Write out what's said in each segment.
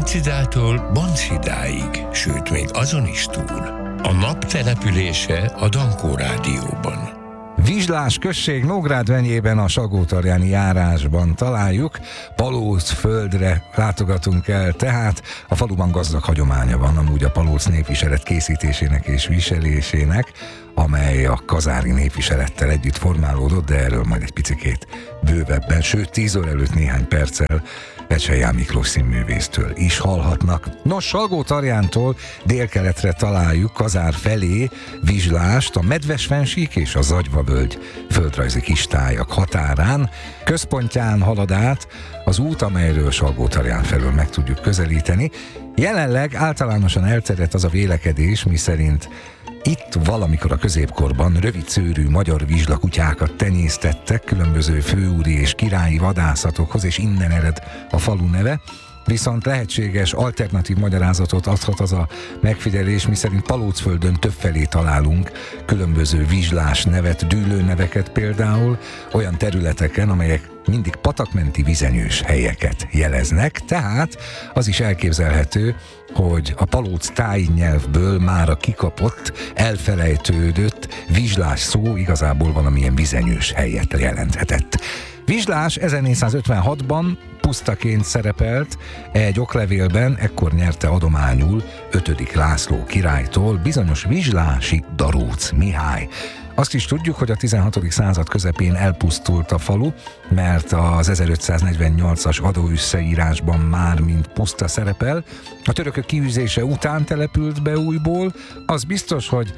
Láncidától Bonsidáig, sőt még azon is túl. A nap települése a Dankó Rádióban. Vizslás község Nógrád Venyében, a Salgótarjáni járásban találjuk. Palóc földre látogatunk el, tehát a faluban gazdag hagyománya van amúgy a palóc népviselet készítésének és viselésének, amely a kazári népviselettel együtt formálódott, de erről majd egy picikét bővebben, sőt 10 óra előtt néhány perccel Vecselyán Miklós színművésztől is hallhatnak. Nos, Salgótarjántól délkeletre találjuk Kazár felé Vizslást, a Medves-fennsík és a Zagyvavölgy földrajzi kistájak határán. Központján halad át az út, amelyről Salgótarján felől meg tudjuk közelíteni. Jelenleg általánosan elterjedt az a vélekedés, miszerint itt valamikor a középkorban rövidszőrű magyar vizslakutyákat tenyésztettek különböző főúri és királyi vadászatokhoz, és innen ered a falu neve. Viszont lehetséges alternatív magyarázatot adhat az a megfigyelés, miszerint Palócföldön többfelé találunk különböző vizslás nevet, dűlőneveket például, olyan területeken, amelyek mindig patakmenti vizenyős helyeket jeleznek, tehát az is elképzelhető, hogy a palóc tájnyelvből mára kikapott, elfelejtődött vizslás szó igazából valamilyen vizenyős helyet jelenthetett. Vizslás 1456-ban pusztaként szerepelt egy oklevélben, ekkor nyerte adományul 5. László királytól bizonyos vizslási Daróc Mihály. Azt is tudjuk, hogy a 16. század közepén elpusztult a falu, mert az 1548-as adóüsszeírásban már mint puszta szerepel. A törökök kiűzése után települt be újból. Az biztos, hogy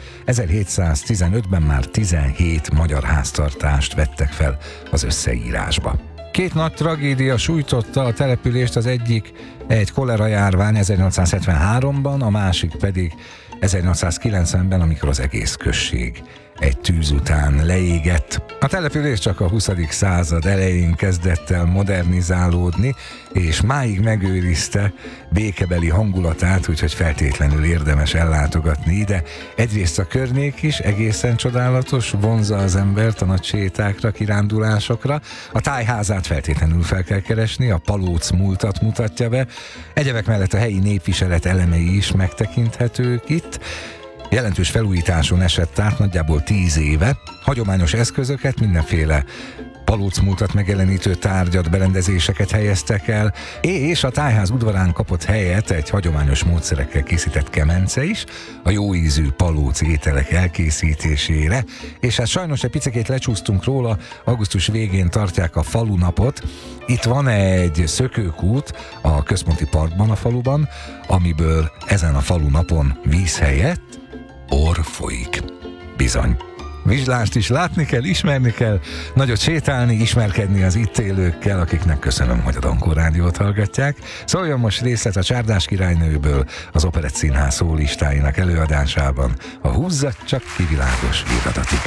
1715-ben már 17 magyar háztartást vettek fel az összeírásba. 2 nagy tragédia sújtotta a települést, az egyik egy kolera járvány 1873-ban, a másik pedig 1890-ben, amikor az egész község egy tűz után leégett. A település csak a 20. század elején kezdett el modernizálódni, és máig megőrizte békebeli hangulatát, úgyhogy feltétlenül érdemes ellátogatni ide. Egyrészt a környék is egészen csodálatos, vonzza az embert a nagy sétákra, kirándulásokra. A tájházát feltétlenül fel kell keresni, a palóc múltat mutatja be. Egyebek mellett a helyi népviselet elemei is megtekinthetők itt. Jelentős felújításon esett át nagyjából 10 éve. Hagyományos eszközöket, mindenféle palócmúltat megjelenítő tárgyat, berendezéseket helyeztek el, és a tájház udvarán kapott helyet egy hagyományos módszerekkel készített kemence is, a jó ízű palóc ételek elkészítésére, és hát sajnos egy picikét lecsúsztunk róla, augusztus végén tartják a falunapot. Itt van egy szökőkút a központi parkban a faluban, amiből ezen a falunapon víz helyett orr folyik. Bizony. Vizslást is látni kell, ismerni kell, nagyot sétálni, ismerkedni az itt élőkkel, akiknek köszönöm, hogy a Dankó Rádiót hallgatják. Szóljon most részlet a Csárdás királynőből, az Operett Színház szólistáinak előadásában, a Húzzat csak ki világos viradatig.